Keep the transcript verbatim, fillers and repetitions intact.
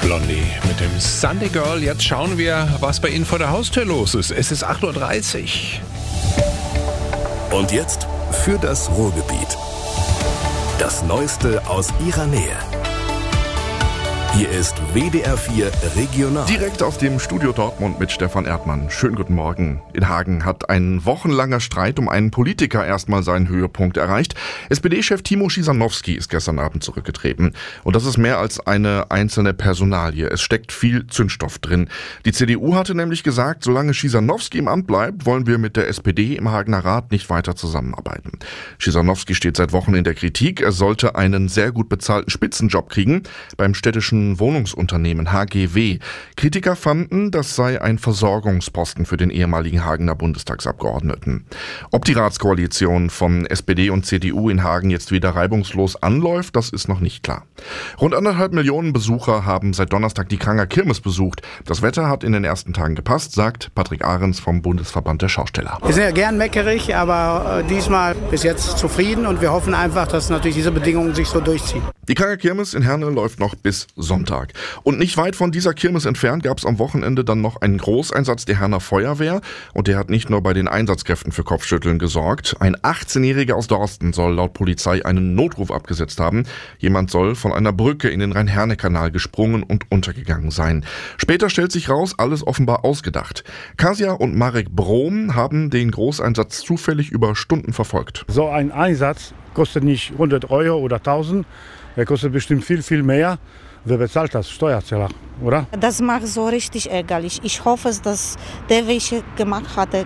Blondie mit dem Sunday Girl. Jetzt schauen wir, was bei Ihnen vor der Haustür los ist. Es ist acht Uhr dreißig. Und jetzt für das Ruhrgebiet. Das Neueste aus Ihrer Nähe. Hier ist W D R vier Regional. Direkt aus dem Studio Dortmund mit Stefan Erdmann. Schönen guten Morgen. In Hagen hat ein wochenlanger Streit um einen Politiker erstmal seinen Höhepunkt erreicht. S P D-Chef Timo Schisanowski ist gestern Abend zurückgetreten. Und das ist mehr als eine einzelne Personalie. Es steckt viel Zündstoff drin. Die C D U hatte nämlich gesagt, solange Schisanowski im Amt bleibt, wollen wir mit der S P D im Hagener Rat nicht weiter zusammenarbeiten. Schisanowski steht seit Wochen in der Kritik. Er sollte einen sehr gut bezahlten Spitzenjob kriegen beim städtischen Wohnungsunternehmen H G W. Kritiker fanden, das sei ein Versorgungsposten für den ehemaligen Hagener Bundestagsabgeordneten. Ob die Ratskoalition von S P D und C D U in Hagen jetzt wieder reibungslos anläuft, das ist noch nicht klar. Rund anderthalb Millionen Besucher haben seit Donnerstag die Kranger Kirmes besucht. Das Wetter hat in den ersten Tagen gepasst, sagt Patrick Ahrens vom Bundesverband der Schausteller. Wir sind ja gern meckerig, aber diesmal bis jetzt zufrieden und wir hoffen einfach, dass natürlich diese Bedingungen sich so durchziehen. Die Kranger Kirmes in Herne läuft noch bis Sonntag. Und nicht weit von dieser Kirmes entfernt gab es am Wochenende dann noch einen Großeinsatz der Herner Feuerwehr. Und der hat nicht nur bei den Einsatzkräften für Kopfschütteln gesorgt. Ein achtzehnjähriger aus Dorsten soll laut Polizei einen Notruf abgesetzt haben. Jemand soll von einer Brücke in den Rhein-Herne-Kanal gesprungen und untergegangen sein. Später stellt sich raus, alles offenbar ausgedacht. Kasia und Marek Brom haben den Großeinsatz zufällig über Stunden verfolgt. So ein Einsatz kostet nicht hundert Euro oder tausend. Der kostet bestimmt viel, viel mehr. Wer bezahlt das? Steuerzahler, oder? Das macht so richtig ärgerlich. Ich hoffe, dass der, welcher gemacht hatte,